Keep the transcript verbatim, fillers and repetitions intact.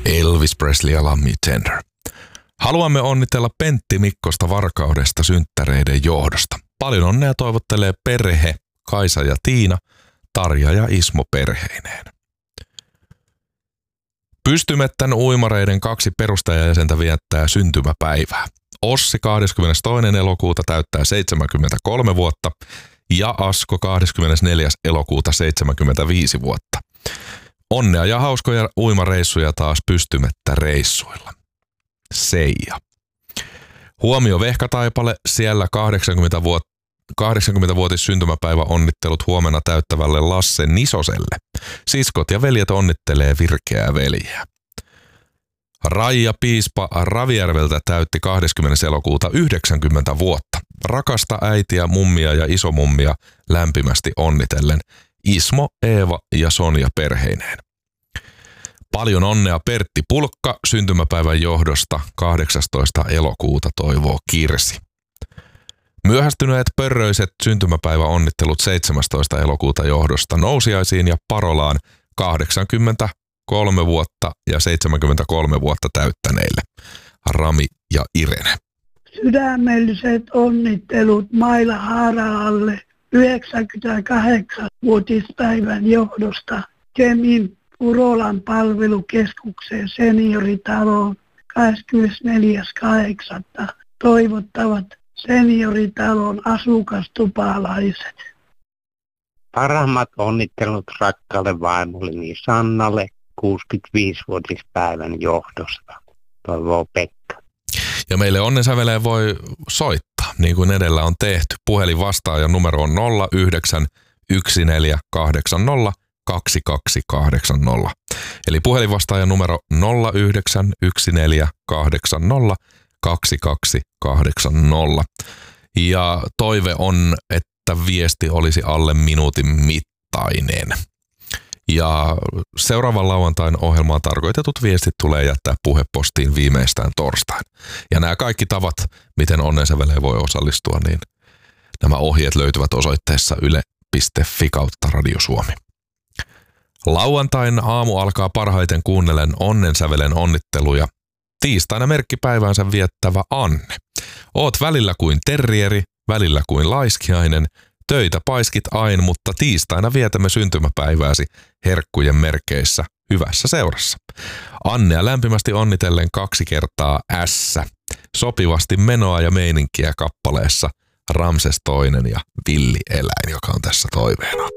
Elvis Presley ja Love Me Tender. Haluamme onnitella Pentti Mikkosta Varkaudesta synttäreiden johdosta. Paljon onnea toivottelee perhe Kaisa ja Tiina, Tarja ja Ismo perheineen. Pystymettän uimareiden kaksi perustajajäsentä viettää syntymäpäivää. Ossi kahdeskymmenestoinen elokuuta täyttää seitsemänkymmentäkolme vuotta ja Asko kahdeskymmenesneljäs elokuuta seitsemänkymmentäviisi vuotta. Onnea ja hauskoja uimareissuja taas Pystymettä reissuilla. Seija. Huomio Vehkataipale, siellä kahdeksankymmentävuotis syntymäpäivä onnittelut huomenna täyttävälle Lasse Nisoselle. Siskot ja veljet onnittelee virkeää veljeä. Raija Piispa Ravijärveltä täytti kahdeskymmenes elokuuta yhdeksänkymmentä vuotta. Rakasta äitiä, mummia ja isomummia lämpimästi onnitellen Ismo, Eeva ja Sonja perheineen. Paljon onnea Pertti Pulkka syntymäpäivän johdosta kahdeksastoista elokuuta toivoo Kirsi. Myöhästyneet pörröiset syntymäpäiväonnittelut seitsemästoista elokuuta johdosta Nousiaisiin ja Parolaan kahdeksankymmentäkolme vuotta ja seitsemänkymmentäkolme vuotta täyttäneille Rami ja Irene. Sydämelliset onnittelut Maila Haaralalle yhdeksänkymmentäkahdeksanvuotispäivän johdosta Kemin Purolan palvelukeskuksen senioritaloon kahdeskymmenesneljäs kahdeksatta toivottavat senioritalon asukastupalaiset. Parhaimmat onnittelut rakkaalle vaimolleni Sannalle kuusikymmentäviisivuotispäivän johdosta, toivoo Pekka. Ja meille onnensäveleen voi soittaa, niin kuin edellä on tehty. Puhelin vastaajan numero on nolla yhdeksän yksi neljä kahdeksan nolla kaksi kaksi kahdeksan nolla. Eli puhelin vastaajan numero nolla yhdeksän yksi neljä kahdeksan nolla kaksi kaksi kahdeksan nolla. Ja toive on, että viesti olisi alle minuutin mittainen. Ja seuraavan lauantain ohjelmaan tarkoitetut viestit tulee jättää puhepostiin viimeistään torstaina. Ja nämä kaikki tavat, miten onnensäveleen voi osallistua, niin nämä ohjeet löytyvät osoitteessa yle piste fi kautta Radio Suomi. Lauantain aamu alkaa parhaiten kuunnellen onnensävelen onnitteluja. Tiistaina merkkipäiväänsä viettävä Anne. Oot välillä kuin terrieri, välillä kuin laiskiainen. Töitä paiskit aina, mutta tiistaina vietämme syntymäpäivääsi herkkujen merkeissä hyvässä seurassa. Annea lämpimästi onnitellen kaksi kertaa ässä. Sopivasti menoa ja meininkiä kappaleessa Ramses toinen ja Villi eläin, joka on tässä toiveena.